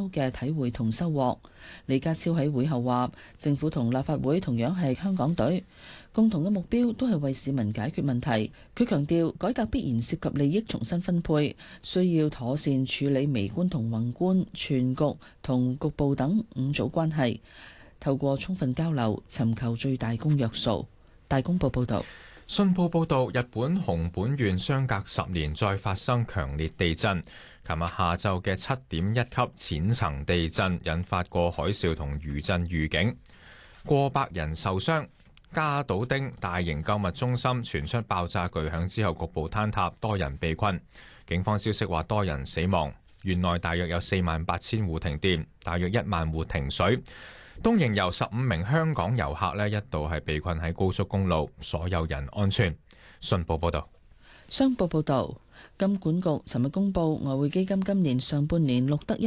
秋嘅體會同收穫。李家超喺會後話，政府同立法會同樣係香港隊，共同嘅目標都係為市民解決問題。佢強調，改革必然涉及利益重新分配，需要妥善處理微觀同宏觀、全局同局部等五組關係，透過充分交流，尋求最大公約數。大公報報道。 信報報導，日本熊本縣相隔10年再發生強烈地震。琴日下晝嘅7.1級淺層地震引發過海嘯同餘震預警，過百人受傷。加島町大型購物中心傳出爆炸巨響之後，局部坍塌，多人被困。警方消息話多人死亡。縣內大約有48000戶停電，大約1萬戶停水。東瀛遊15名香港遊客一度係被困喺高速公路，所有人安全。信報報道。 商報報導，金管局尋日公布，外匯基金今年上半年錄得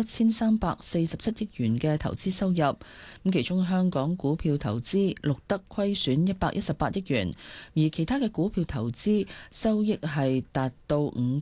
1347億元嘅投資收入，咁其中香港股票投資錄得虧損118億元，而其他嘅股票投資收益係達到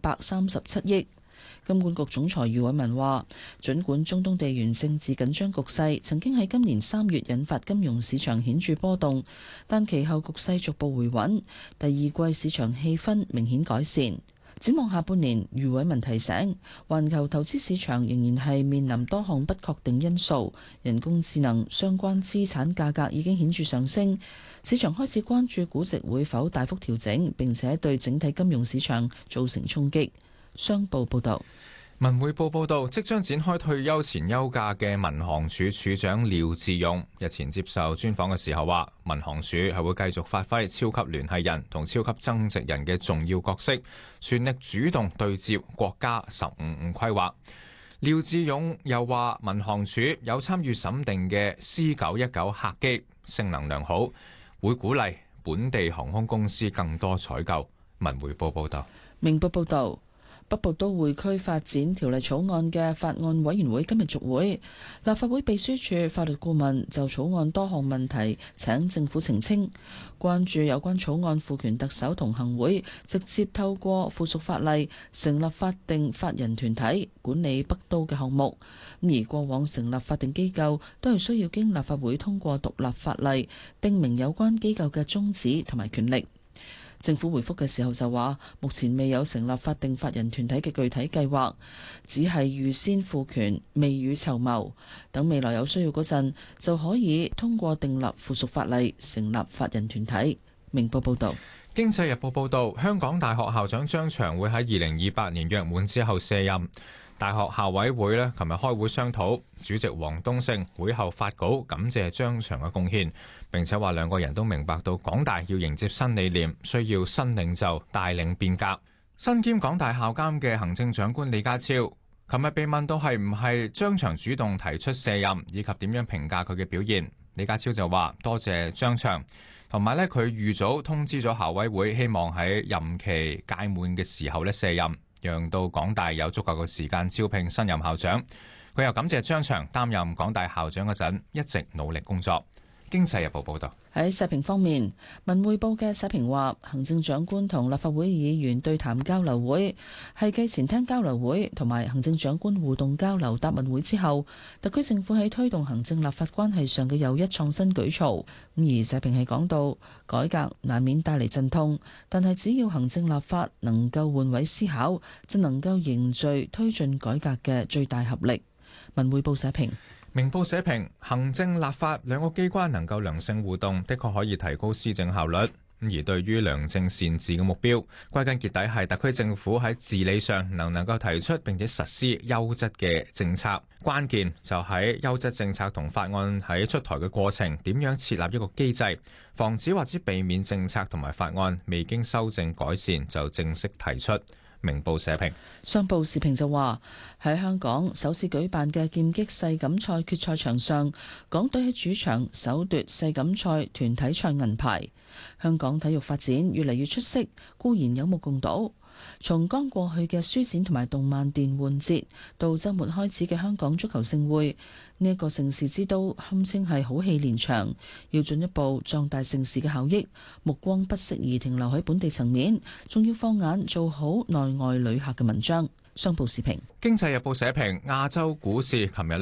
537億。金管局總裁余偉文話，儘管中東地緣政治緊張局勢曾經喺今年3月引發金融市場顯著波動，但其後局勢逐步回穩，第二季市場氣氛明顯改善。展望下半年，余偉文提醒，環球投資市場仍然係面臨多項不確定因素，人工智能相關資產價格已經顯著上升，市場開始關注估值會否大幅調整，並且對整體金融市場造成衝擊。商報報道。 文匯報報道，即將展開退休前休假嘅民航處處長廖志勇日前接受專訪嘅時候話，民航處係會繼續發揮超級聯繫人同超級增值人嘅重要角色，全力主動對接國家15+5規劃。廖志勇又話，民航處有參與審定嘅 C919 客機性能良好，會鼓勵本地航空公司更多採購。文匯報報道。 明報報道。北部都會區發展條例草案嘅法案委員會今日續會，立法會秘書處法律顧問就草案多項問題請政府澄清，關注有關草案賦權特首同行會直接透過附屬法例成立法定法人團體管理北都嘅項目，而過往成立法定機構都係需要經立法會通過獨立法例定明有關機構嘅宗旨同埋權力。政府回覆嘅時候就話，目前未有成立法定法人團體嘅具體計劃，只係預先賦權，未雨綢繆，等未來有需要嗰陣就可以通過訂立附屬法例成立法人團體。明報報道。 經濟日報報道，香港大學校長張翔會喺2028年約滿之後卸任。大學校委會琴日開會商討，主席王冬勝會後發稿感謝張翔嘅貢獻，並且話兩個人都明白到港大要迎接新理念，需要新領袖帶領變革。身兼港大校監嘅行政長官李家超琴日被問到係唔係張翔主動提出卸任，以及點樣評價佢嘅表現，李家超就話多謝張翔，同埋佢預早通知咗校委會，希望喺任期屆滿嘅時候卸任，讓到港大有足夠嘅時間招聘新任校長。佢又感謝張翔擔任港大校長嗰陣一直努力工作。經濟日報報道。 喺社評方面，文匯報嘅社評話，行政長官同立法會議員對談交流會係繼前廳交流會同埋行政長官互動交流答問會之後，特區政府喺推動行政立法關係上嘅又一創新舉措。而社評係講到，改革難免帶嚟陣痛，但係只要行政立法能夠換位思考，就能夠凝聚推進改革嘅最大合力。文匯報社評。 明報社評，行政立法兩個機關能夠良性互動，的確可以提高施政效率。而對於良政善治嘅目標，歸根結底係特區政府喺治理上能夠提出並且實施優質嘅政策。關鍵就喺優質政策同法案喺出台嘅過程，點樣設立一個機制，防止或者避免政策同埋法案未經修正改善就正式提出。明報社評。 商報時評就話，喺香港首次舉辦嘅劍擊世錦賽決賽場上，港隊喺主場首奪世錦賽團體賽銀牌。香港體育發展越嚟越出色，固然有目共睹。從剛過去嘅書展同埋動漫電玩節，到週末開始嘅香港足球盛會，呢一個盛事之都堪稱係好戲連場。要進一步壯大盛事嘅效益，目光不適宜停留喺本地層面，仲要放眼做好內外旅客嘅文章。商報時評。 經濟日報社評，亞洲股市琴日